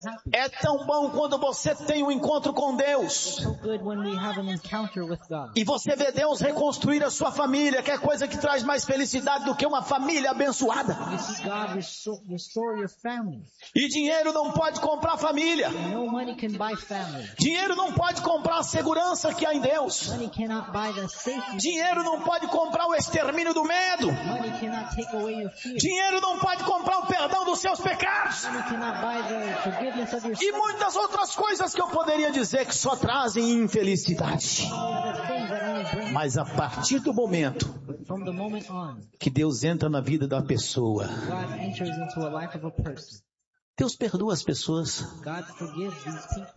happy. É tão bom quando você tem um encontro com Deus. So good when we have an encounter with God. E você vê Deus reconstruir a sua família, que é coisa que traz mais felicidade do que uma família abençoada. You see God restore your family. E dinheiro não pode comprar família. No money can buy family. Dinheiro não pode comprar a segurança que há em Deus. Money cannot buy the safety. Dinheiro não pode comprar o extermínio do medo. Money cannot take away your fear. Dinheiro não pode comprar o perdão dos seus pecados. Money cannot buy the forgiveness of your E sins. muitas outras coisas que eu poderia dizer que só trazem infelicidade. Other things that only bring. Mas a partir do momento From the moment on, que Deus entra na vida da pessoa, God enters into a life of a person. Deus perdoa as pessoas. God forgives these people.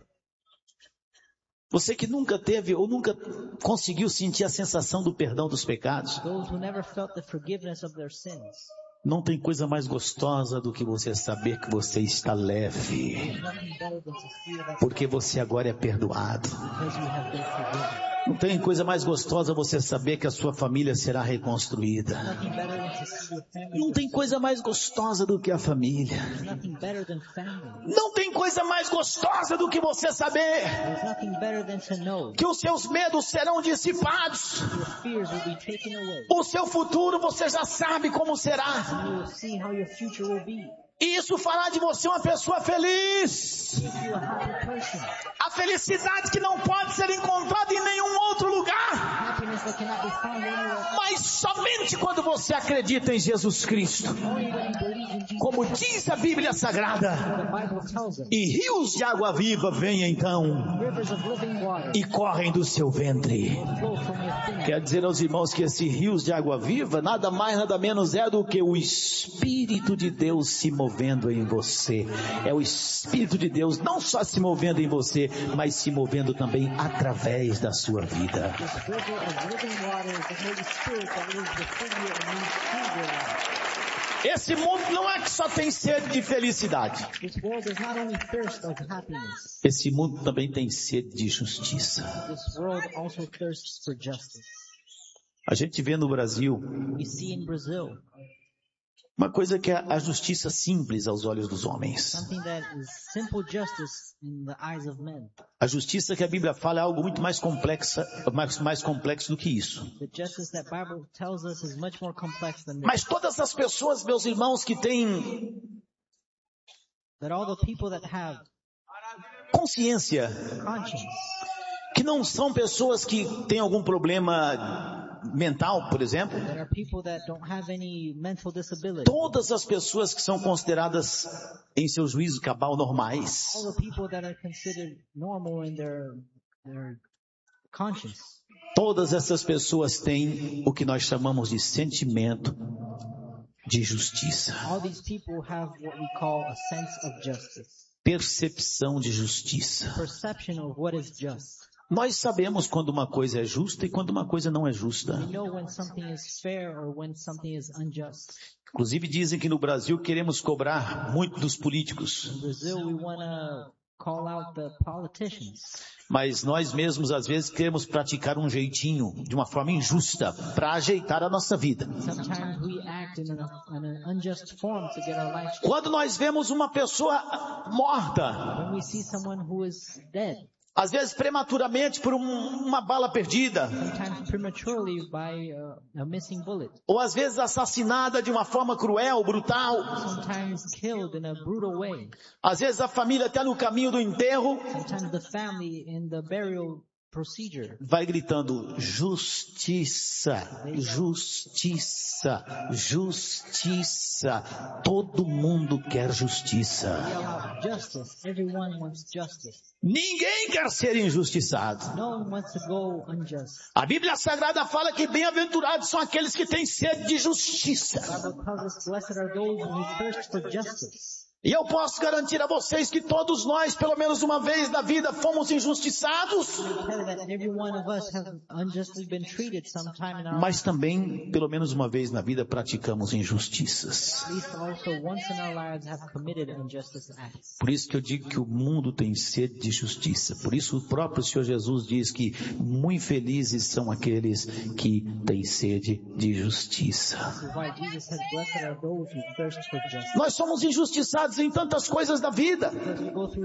Você que nunca teve ou nunca conseguiu sentir a sensação do perdão dos pecados, Those who never felt the forgiveness of their sins. não tem coisa mais gostosa do que você saber que você está leve, There's nothing better than to feel that porque você agora é perdoado. because you have been forgiven. Não tem coisa mais gostosa você saber que a sua família será reconstruída. Nothing better than to see your family. Não tem coisa mais gostosa do que a família. There's nothing better than family. Não tem coisa mais gostosa do que você saber There's nothing better than to know que os seus medos serão dissipados. your fears will be taken away. O seu futuro você já sabe como será. And you will see how your future will be. E isso fará de você uma pessoa feliz. Make you a happy person. A felicidade que não pode ser encontrada em nenhum outro lugar. Happiness that cannot be found anywhere else. Mas somente quando você acredita em Jesus Cristo. Only when you believe in Jesus. Como diz a Bíblia Sagrada. The Bible tells us. E rios de água viva vêm então Rivers of living water e correm do seu ventre. flow from within. Quer dizer aos irmãos que esse rios de água viva nada mais nada menos é do que o Espírito de Deus se movendo em você. É o Espírito de Deus não só se movendo em você, mas se movendo também através da sua vida. This river of living water is the Holy Spirit that lives within you and moves through your life. Esse mundo não é que só tem sede de felicidade. This world does not only thirst of happiness. Esse mundo também tem sede de justiça. This world also thirsts for justice. A gente vê no Brasil We see in Brazil uma coisa que é a justiça simples aos olhos dos homens. something that is simple justice in the eyes of men. A justiça que a Bíblia fala é algo muito mais complexo do que isso. The justice that Bible tells us is much more complex than this. Mas todas as pessoas, meus irmãos, que têm That all the people that have consciência, conscience, que não são pessoas que têm algum problema mental, por exemplo, that are people that don't have any mental disability, todas as pessoas que são consideradas em seu juízo cabal normais, all the people that are considered normal in their conscience, todas essas pessoas têm o que nós chamamos de sentimento de justiça, all these people have what we call a sense of justice, percepção de justiça. perception of what is just. Nós sabemos quando uma coisa é justa e quando uma coisa não é justa. We know when something is fair or when something is unjust. Inclusive dizem que no Brasil queremos cobrar muito dos políticos, In Brazil, we want to call out the politicians, mas nós mesmos às vezes queremos praticar um jeitinho, de uma forma injusta, para ajeitar a nossa vida. sometimes we act in an unjust form to get our lives. Quando nós vemos uma pessoa morta, When we see someone who is dead, às vezes prematuramente por uma bala perdida, sometimes prematurely by a missing bullet, ou às vezes assassinada de uma forma cruel, brutal, sometimes killed in a brutal way, às vezes a família até no caminho do enterro sometimes the family in the burial procedure vai gritando justiça, justiça, justiça. Todo mundo quer justiça. yell out justice. Everyone wants justice. Ninguém quer ser injustiçado. No one wants to go unjust. A Bíblia Sagrada fala que bem-aventurados são aqueles que têm sede de justiça. The Bible tells us, blessed are those who thirst for justice. E eu posso garantir a vocês que todos nós, pelo menos uma vez na vida, fomos injustiçados, Tell that every one of us have unjustly been treated sometime in our life. mas também, pelo menos uma vez na vida, praticamos injustiças. At least also once in our lives have committed injustice acts. Por isso que eu digo que o mundo tem sede de justiça. Por isso o próprio Senhor Jesus diz que muito felizes são aqueles que têm sede de justiça. This is why Jesus says, blessed are those who thirst for justice. Nós somos injustiçados em tantas coisas da vida. Because we go through